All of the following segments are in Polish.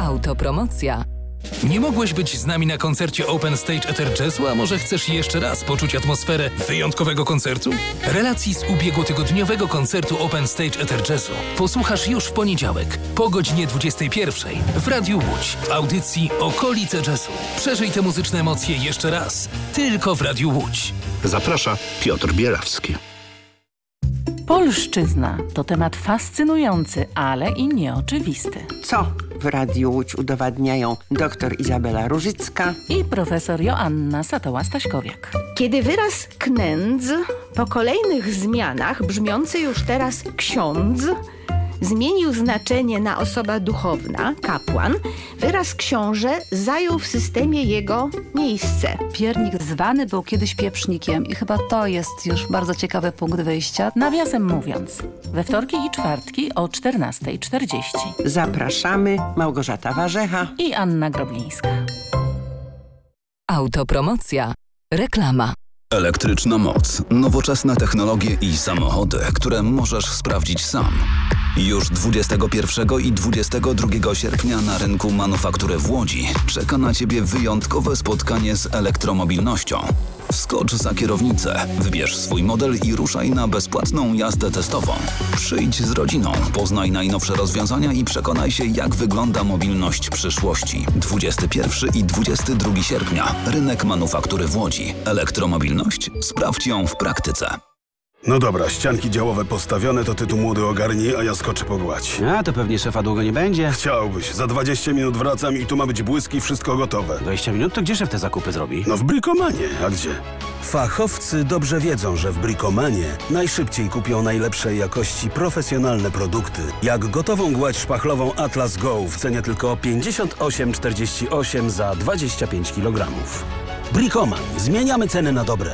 Autopromocja. Nie mogłeś być z nami na koncercie Open Stage Ether Jazzu, a może chcesz jeszcze raz poczuć atmosferę wyjątkowego koncertu? Relacji z ubiegłotygodniowego koncertu Open Stage Ether Jazzu posłuchasz już w poniedziałek po godzinie 21 w Radiu Łódź w audycji Okolice Jazzu. Przeżyj te muzyczne emocje jeszcze raz, tylko w Radiu Łódź. Zaprasza Piotr Bierawski. Polszczyzna to temat fascynujący, ale i nieoczywisty. Co w Radiu Łódź udowadniają dr Izabela Różycka i profesor Joanna Satoła-Staśkowiak. Kiedy wyraz knędz po kolejnych zmianach, brzmiący już teraz ksiądz, zmienił znaczenie na osoba duchowna, kapłan, wyraz książę zajął w systemie jego miejsce. Piernik zwany był kiedyś pieprznikiem i chyba to jest już bardzo ciekawy punkt wyjścia. Nawiasem mówiąc, we wtorki i czwartki o 14:40. Zapraszamy Małgorzata Warzecha i Anna Groblińska. Autopromocja. Reklama. Elektryczna moc, nowoczesne technologie i samochody, które możesz sprawdzić sam. Już 21 i 22 sierpnia na rynku manufaktury w Łodzi czeka na Ciebie wyjątkowe spotkanie z elektromobilnością. Wskocz za kierownicę, wybierz swój model i ruszaj na bezpłatną jazdę testową. Przyjdź z rodziną, poznaj najnowsze rozwiązania i przekonaj się, jak wygląda mobilność przyszłości. 21 i 22 sierpnia. Rynek manufaktury w Łodzi. Elektromobilność? Sprawdź ją w praktyce. No dobra, ścianki działowe postawione, to ty tu młody ogarnij, a ja skoczę po gładź. A, to pewnie szefa długo nie będzie. Chciałbyś. Za 20 minut wracam i tu ma być błysk i wszystko gotowe. 20 minut? To gdzie szef te zakupy zrobi? No w Bricomanie. A gdzie? Fachowcy dobrze wiedzą, że w Bricomanie najszybciej kupią najlepszej jakości profesjonalne produkty. Jak gotową gładź szpachlową Atlas Go w cenie tylko 58,48 za 25 kg. Bricoman. Zmieniamy ceny na dobre.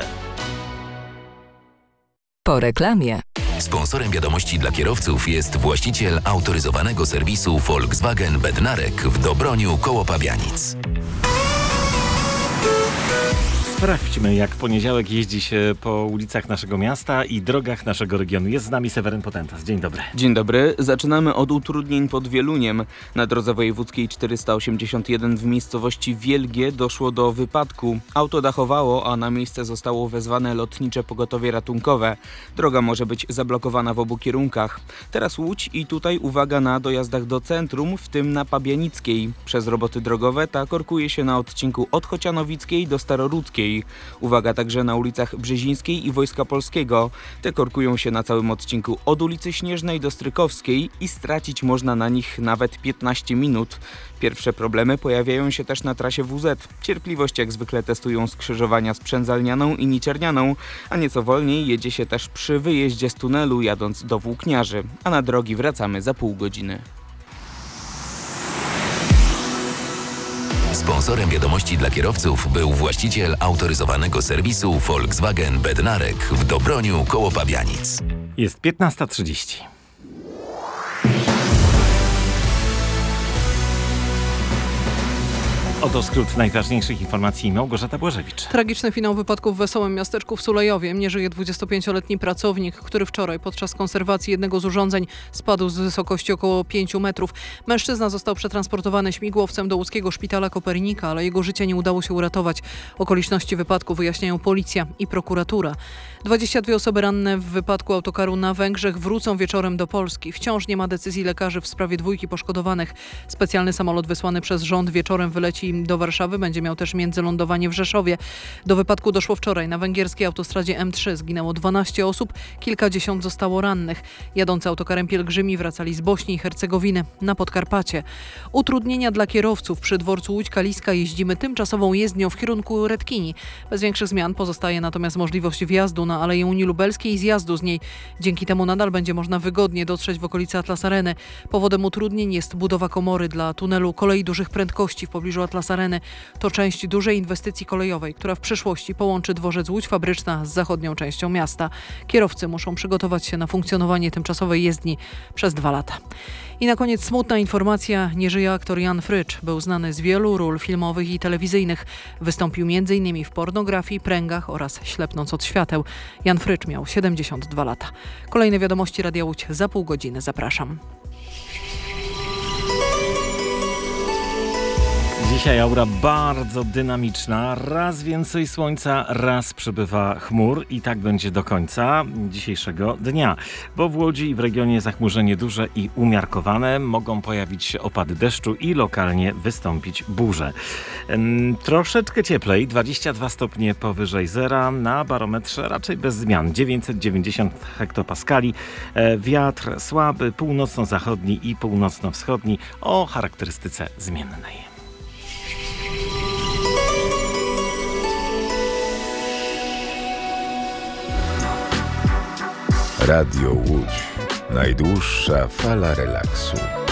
Po reklamie. Sponsorem wiadomości dla kierowców jest właściciel autoryzowanego serwisu Volkswagen Bednarek w Dobroniu koło Pabianic. Sprawdźmy, jak w poniedziałek jeździ się po ulicach naszego miasta i drogach naszego regionu. Jest z nami Seweryn Potentas. Dzień dobry. Dzień dobry. Zaczynamy od utrudnień pod Wieluniem. Na drodze wojewódzkiej 481 w miejscowości Wielgie doszło do wypadku. Auto dachowało, a na miejsce zostało wezwane lotnicze pogotowie ratunkowe. Droga może być zablokowana w obu kierunkach. Teraz Łódź i tutaj uwaga na dojazdach do centrum, w tym na Pabianickiej. Przez roboty drogowe ta korkuje się na odcinku od Chocianowickiej do Starorudzkiej. Uwaga także na ulicach Brzezińskiej i Wojska Polskiego. Te korkują się na całym odcinku od ulicy Śnieżnej do Strykowskiej i stracić można na nich nawet 15 minut. Pierwsze problemy pojawiają się też na trasie WZ. Cierpliwość jak zwykle testują skrzyżowania z Przędzalnianą i Niczernianą, a nieco wolniej jedzie się też przy wyjeździe z tunelu jadąc do Włókniarzy, a na drogi wracamy za pół godziny. Sponsorem wiadomości dla kierowców był właściciel autoryzowanego serwisu Volkswagen Bednarek w Dobroniu koło Pabianic. Jest 15:30. Oto skrót najważniejszych informacji. Małgorzata Błażewicz. Tragiczny finał wypadku w Wesołym Miasteczku w Sulejowie. Nie żyje 25-letni pracownik, który wczoraj podczas konserwacji jednego z urządzeń spadł z wysokości około 5 metrów. Mężczyzna został przetransportowany śmigłowcem do łódzkiego szpitala Kopernika, ale jego życie nie udało się uratować. Okoliczności wypadku wyjaśniają policja i prokuratura. 22 osoby ranne w wypadku autokaru na Węgrzech wrócą wieczorem do Polski. Wciąż nie ma decyzji lekarzy w sprawie 2 poszkodowanych. Specjalny samolot wysłany przez rząd wieczorem wyleci do Warszawy. Będzie miał też międzylądowanie w Rzeszowie. Do wypadku doszło wczoraj na węgierskiej autostradzie M3. Zginęło 12 osób, kilkadziesiąt zostało rannych. Jadący autokarem pielgrzymi wracali z Bośni i Hercegowiny na Podkarpacie. Utrudnienia dla kierowców. Przy dworcu Łódź-Kaliska jeździmy tymczasową jezdnią w kierunku Redkini. Bez większych zmian pozostaje natomiast możliwość wjazdu na Aleję Unii Lubelskiej i zjazdu z niej. Dzięki temu nadal będzie można wygodnie dotrzeć w okolice Atlas Areny. Powodem utrudnień jest budowa komory dla tunelu kolei dużych prędkości w pobliżu Atlas Areny. To część dużej inwestycji kolejowej, która w przyszłości połączy dworzec Łódź Fabryczna z zachodnią częścią miasta. Kierowcy muszą przygotować się na funkcjonowanie tymczasowej jezdni przez 2 lata. I na koniec smutna informacja. Nie żyje aktor Jan Frycz. Był znany z wielu ról filmowych i telewizyjnych. Wystąpił m.in. w Pornografii, Pręgach oraz Ślepnąc od świateł. Jan Frycz miał 72 lata. Kolejne wiadomości Radia Łódź za pół godziny. Zapraszam. Dzisiaj aura bardzo dynamiczna, raz więcej słońca, raz przybywa chmur i tak będzie do końca dzisiejszego dnia, bo w Łodzi i w regionie zachmurzenie duże i umiarkowane, mogą pojawić się opady deszczu i lokalnie wystąpić burze. Troszeczkę cieplej, 22 stopnie powyżej zera, na barometrze raczej bez zmian, 990 hektopaskali, wiatr słaby, północno-zachodni i północno-wschodni o charakterystyce zmiennej. Radio Łódź. Najdłuższa fala relaksu.